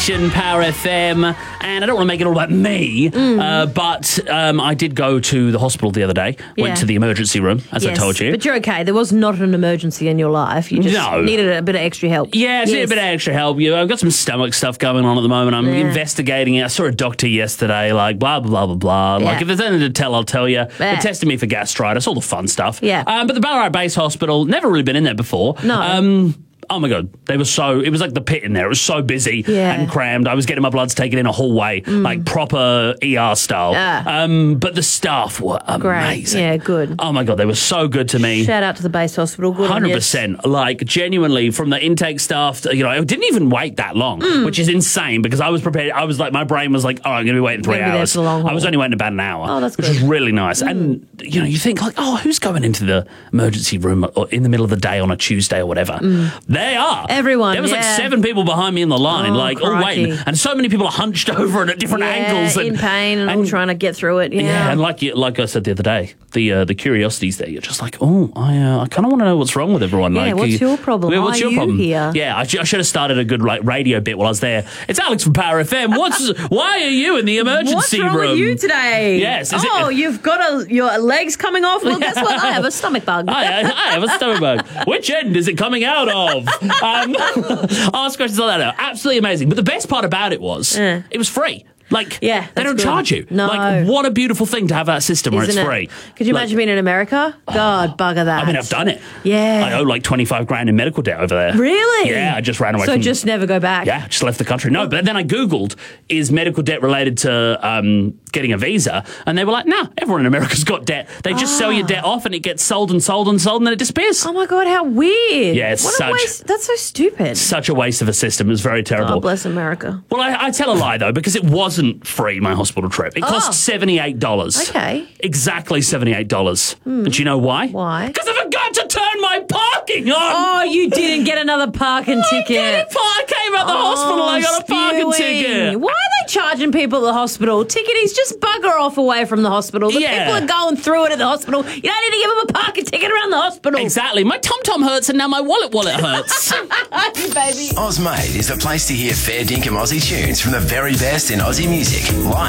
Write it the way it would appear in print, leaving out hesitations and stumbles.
Power FM, and I don't want to make it all about me, but I did go to the hospital the other day, went to the emergency room, as I told you. But you're okay. There was not an emergency in your life. You just needed a bit of extra help. Yeah, I needed a bit of extra help. I've got some stomach stuff going on at the moment. I'm investigating it. I saw a doctor yesterday, like, blah, blah, blah, blah, blah. Like, if there's anything to tell, I'll tell you. They tested me for gastritis, all the fun stuff. Yeah. But the Ballarat Base Hospital, never really been in there before. No. Oh my God, it was like the pit in there. It was so busy and crammed. I was getting my bloods taken in a hallway, like proper ER style. But the staff were amazing. Yeah, good. Oh my God, they were so good to me. Shout out to the base hospital. Good 100%. Like, genuinely, from the intake staff, it didn't even wait that long, which is insane because I was prepared. I was like, my brain was like, oh, I'm going to be waiting 3 hours. I was only waiting about an hour. Oh, that's good. Which was really nice. And, you think like, oh, who's going into the emergency room in the middle of the day on a Tuesday or whatever? They are. Everyone. There was like 7 people behind me in the line, all waiting. And so many people are hunched over and at different angles. And in pain and all trying to get through it. Yeah, and like I said the other day, the curiosities there, you're just like, oh, I kind of want to know what's wrong with everyone. Yeah, like, what's your problem? What's your problem here? Yeah, I should have started a good radio bit while I was there. It's Alex from Power FM. Why are you in the emergency room? What's wrong with you today? Yes. You've got your legs coming off? Well, guess what? I have a stomach bug. I have a stomach bug. Which end is it coming out of? Ask questions like that. Absolutely amazing. But the best part about it was it was free. Like, they don't charge you. No. Like, what a beautiful thing to have that system where it's free. Could you imagine being in America? God, bugger that. I mean, I've done it. Yeah. I owe like 25 grand in medical debt over there. Really? Yeah, I just ran away So just never go back? Yeah, just left the country. No, but then I Googled, is medical debt related to getting a visa? And they were like, nah, everyone in America's got debt. They just sell your debt off and it gets sold and sold and sold and then it disappears. Oh my God, how weird. Yeah, it's a waste. That's so stupid. Such a waste of a system. It was very terrible. Oh, bless America. Well, I tell a lie, though, because it wasn't free, my hospital trip. It cost $78. Okay. Exactly $78. And do you know why? Why? Because I forgot to turn my parking on. Oh, you didn't get another parking ticket. I came out the hospital. I got a parking ticket. Why are they charging people at the hospital? Ticketies, just bugger off away from the hospital. The people are going through it at the hospital. You don't need to give them a parking ticket around the hospital. Exactly. My tom-tom hurts and now my wallet hurts. Baby. Ozmade is the place to hear fair dinkum Aussie tunes from the very best in Aussie music, live